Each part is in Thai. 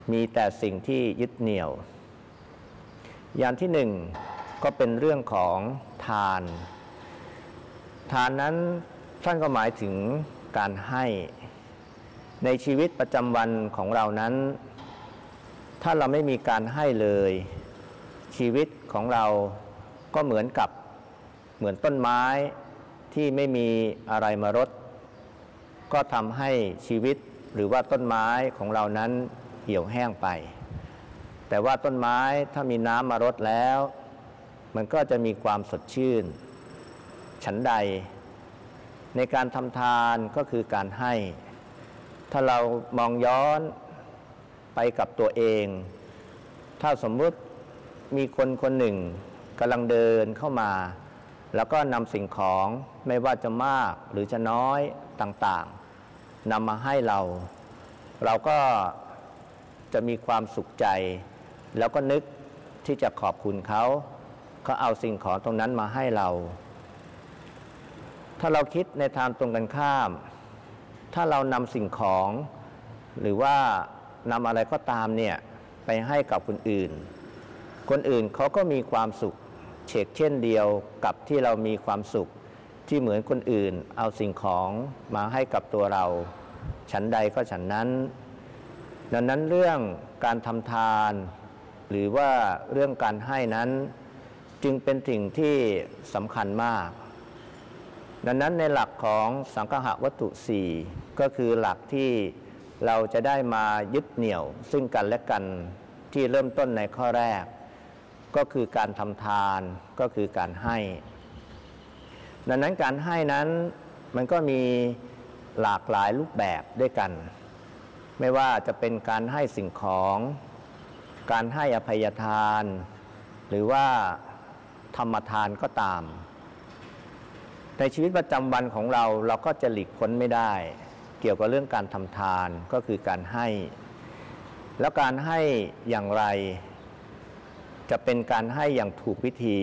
มีแต่สิ่งที่ยึดเหนี่ยวอย่างที่หนึ่งก็เป็นเรื่องของทานนั้นท่านก็หมายถึงการให้ในชีวิตประจำวันของเรานั้นถ้าเราไม่มีการให้เลยชีวิตของเราก็เหมือนต้นไม้ที่ไม่มีอะไรมารดก็ทำให้ชีวิตหรือว่าต้นไม้ของเรานั้นเหี่ยวแห้งไปแต่ว่าต้นไม้ถ้ามีน้ำมารดแล้วมันก็จะมีความสดชื่นฉันใดในการทำทานก็คือการให้ถ้าเรามองย้อนไปกับตัวเองถ้าสมมุติมีคนหนึ่งกำลังเดินเข้ามาแล้วก็นำสิ่งของไม่ว่าจะมากหรือจะน้อยต่างๆนำมาให้เราก็จะมีความสุขใจแล้วก็นึกที่จะขอบคุณเขาเอาสิ่งของตรงนั้นมาให้เราถ้าเราคิดในทางตรงกันข้ามถ้าเรานำสิ่งของหรือว่านำอะไรก็ตามเนี่ยไปให้กับคนอื่นเขาก็มีความสุขเช่นเดียวกับที่เรามีความสุขที่เหมือนคนอื่นเอาสิ่งของมาให้กับตัวเราฉันใดก็ฉันนั้นดังนั้นเรื่องการทำทานหรือว่าเรื่องการให้นั้นจึงเป็นสิ่งที่สำคัญมากดังนั้นในหลักของสังฆะวัตถุ4ก็คือหลักที่เราจะได้มายึดเหนี่ยวซึ่งกันและกันที่เริ่มต้นในข้อแรกก็คือการทำทานก็คือการให้ดังนั้นการให้นั้นมันก็มีหลากหลายรูปแบบด้วยกันไม่ว่าจะเป็นการให้สิ่งของการให้อภัยทานหรือว่าธรรมทานก็ตามในชีวิตประจำวันของเราก็จะหลีกพ้นไม่ได้เกี่ยวกับเรื่องการทำทานก็คือการให้แล้วการให้อย่างไรจะเป็นการให้อย่างถูกวิธี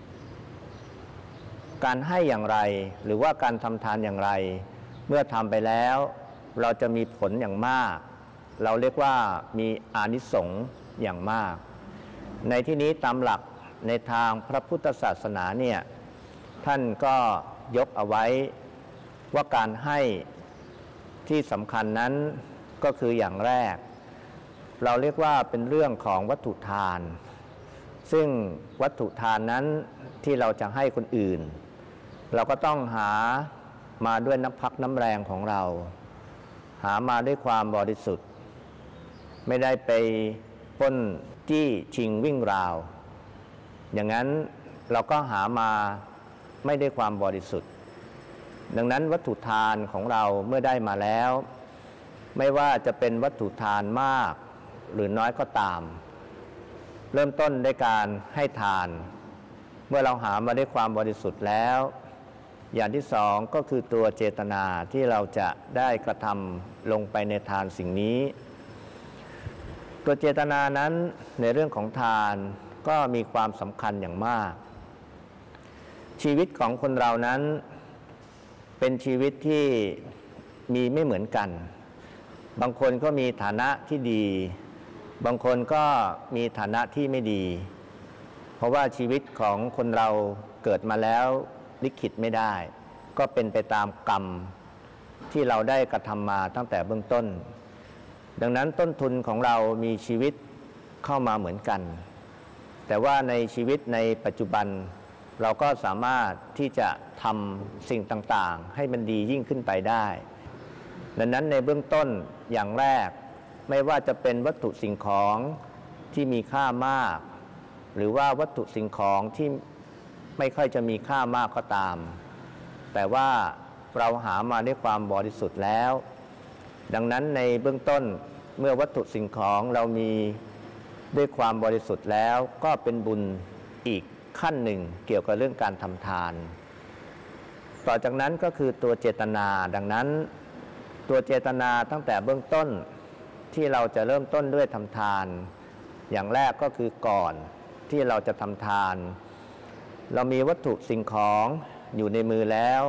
การให้อย่างไรหรือว่าการทำทานอย่างไรเมื่อทำไปแล้วเราจะมีผลอย่างมากเราเรียกว่ามีอานิสงส์อย่างมากในที่นี้ตามหลักในทางพระพุทธศาสนาเนี่ยท่านก็ยกเอาไว้ว่าการให้ที่สำคัญนั้นก็คืออย่างแรกเราเรียกว่าเป็นเรื่องของวัตถุทานซึ่งวัตถุทานนั้นที่เราจะให้คนอื่นเราก็ต้องหามาด้วยน้ำพักน้ำแรงของเราหามาด้วยความบริสุทธิ์ไม่ได้ไปปล้นจี้ชิงวิ่งราวอย่างนั้นเราก็หามาไม่ได้ความบริสุทธิ์ดังนั้นวัตถุทานของเราเมื่อได้มาแล้วไม่ว่าจะเป็นวัตถุทานมากหรือน้อยก็ตามเริ่มต้นด้วยการให้ทานเมื่อเราหามาด้วยความบริสุทธิ์แล้วอย่างที่สองก็คือตัวเจตนาที่เราจะได้กระทำลงไปในทานสิ่งนี้ตัวเจตนานั้นในเรื่องของทานก็มีความสำคัญอย่างมากชีวิตของคนเรานั้นเป็นชีวิตที่มีไม่เหมือนกันบางคนก็มีฐานะที่ดีบางคนก็มีฐานะที่ไม่ดีเพราะว่าชีวิตของคนเราเกิดมาแล้วลิขิตไม่ได้ก็เป็นไปตามกรรมที่เราได้กระทำมาตั้งแต่เบื้องต้นดังนั้นต้นทุนของเรามีชีวิตเข้ามาเหมือนกันแต่ว่าในชีวิตในปัจจุบันเราก็สามารถที่จะทำสิ่งต่างๆให้มันดียิ่งขึ้นไปได้ดังนั้นในเบื้องต้นอย่างแรกไม่ว่าจะเป็นวัตถุสิ่งของที่มีค่ามากหรือว่าวัตถุสิ่งของที่ไม่ค่อยจะมีค่ามากก็ตามแต่ว่าเราหามาด้วยความบริสุทธิ์แล้วดังนั้นในเบื้องต้นเมื่อวัตถุสิ่งของเรามีด้วยความบริสุทธิ์แล้วก็เป็นบุญอีกขั้นหนึ่งเกี่ยวกับเรื่องการทำทานต่อจากนั้นก็คือตัวเจตนาดังนั้นตัวเจตนาตั้งแต่เบื้องต้นที่เราจะเริ่มต้นด้วยทำทานอย่างแรกก็คือก่อนที่เราจะทำทานเรามีวัตถุสิ่งของอยู่ในมือแล้ว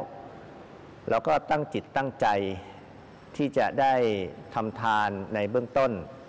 เราก็ตั้งจิตตั้งใจที่จะได้ทำทานในเบื้องต้น